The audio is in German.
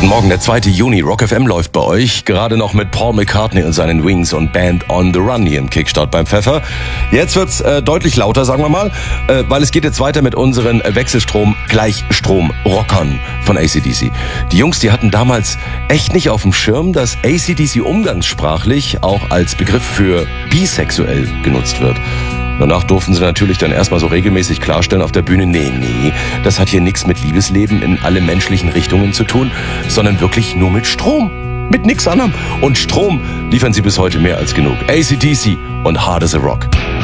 Guten Morgen, der 2. Juni. Rock FM läuft bei euch. Gerade noch mit Paul McCartney und seinen Wings und Band on the Run hier im Kickstart beim Pfeffer. Jetzt wird's deutlich lauter, sagen wir mal, weil es geht jetzt weiter mit unseren Wechselstrom-Gleichstrom-Rockern von AC/DC. Die Jungs, die hatten damals echt nicht auf dem Schirm, dass AC/DC umgangssprachlich auch als Begriff für bisexuell genutzt wird. Danach durften sie natürlich dann erstmal so regelmäßig klarstellen auf der Bühne, nee, das hat hier nichts mit Liebesleben in alle menschlichen Richtungen zu tun, sondern wirklich nur mit Strom. Mit nix anderem. Und Strom liefern sie bis heute mehr als genug. AC/DC und Hard as a Rock.